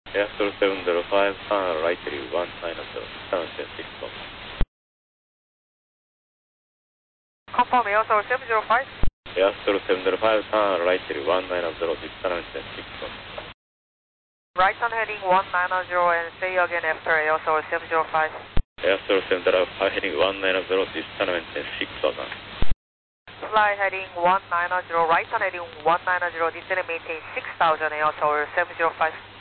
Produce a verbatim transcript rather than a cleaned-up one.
Airstore seven zero five, turn right to one nine zero, turn six one. Confirm Airstore seven zero five. Airstore seven zero five, turn right to one nine zero, turn six one. Right on heading one nine zero and say again after Airstore seven zero five. Airstore seven zero five, heading one nine zero, distance six one. Fly heading one nine zero, right on heading one nine zero, descend and maintain six thousand, Airstore seven zero five.